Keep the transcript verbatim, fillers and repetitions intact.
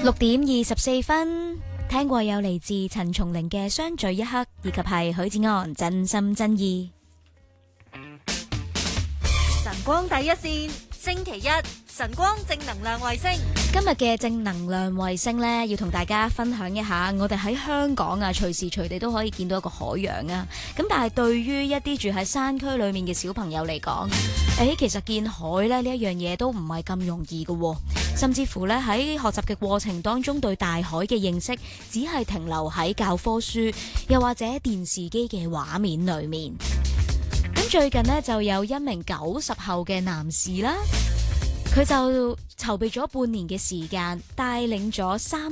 六點二十四分，聽過有嚟自陳松伶嘅《相聚一刻》，以及係許志安《真心真意》。 晨光第一線，星期一晨光正能量衛星。 今日嘅正能量衛星呢，要同大家分享一下，我哋喺香港啊，隨時隨地都可以見到一個海洋啊。咁但係對於一啲住喺山區裏面嘅小朋友嚟講，誒，其實見海咧呢一樣嘢都唔係咁容易嘅，甚至乎咧喺學習嘅過程當中，對大海嘅認識只係停留喺教科書，又或者電視機嘅畫面裏面。咁最近呢，就有一名九十後嘅男士啦，佢就籌備咗半年嘅時間，帶領咗三